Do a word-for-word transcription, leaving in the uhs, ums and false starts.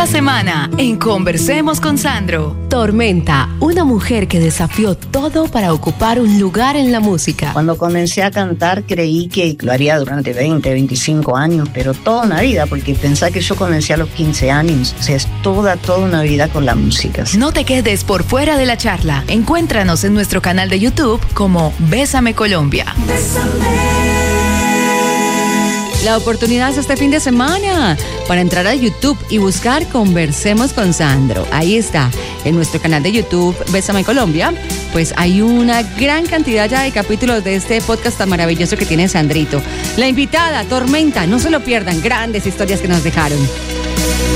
Esta semana en Conversemos con Sandro. Tormenta, una mujer que desafió todo para ocupar un lugar en la música. Cuando comencé a cantar creí que lo haría durante veinte, veinticinco años, pero toda una vida, porque pensé que yo comencé a los quince años. O sea, es toda, toda una vida con la música. No te quedes por fuera de la charla. Encuéntranos en nuestro canal de YouTube como Bésame Colombia. Bésame. La oportunidad es este fin de semana para entrar a YouTube y buscar Conversemos con Sandro. Ahí está, en nuestro canal de YouTube Bésame Colombia, pues hay una gran cantidad ya de capítulos de este podcast tan maravilloso que tiene Sandrito. La invitada, Tormenta, no se lo pierdan, grandes historias que nos dejaron.